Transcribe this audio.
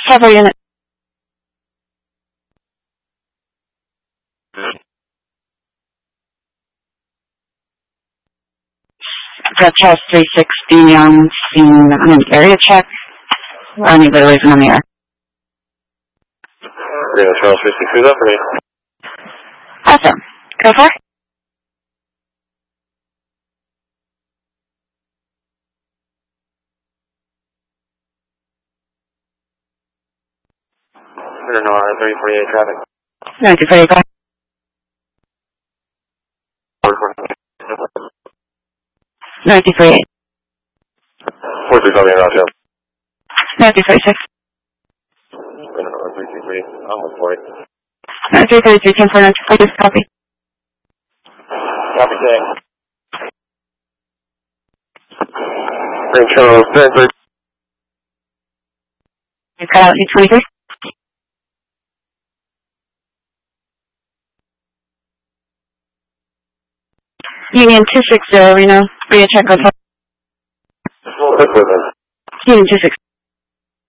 Several unit. Got Charles 360 on scene. I'm in area check. I need to leave on the air. Yeah, Charles 360 is up for me. Awesome. Go for it. Illinois 348 traffic. 93, go. 93. 43 coming in, Roger. 93, 6. Illinois 323, I'm with 40. 93, 33, 10, 4, 94, just copy. Copy, check. Ring Charles 3. You got out E23? Union 260, Reno. Area check, go for it. Small quick with us. Union 260.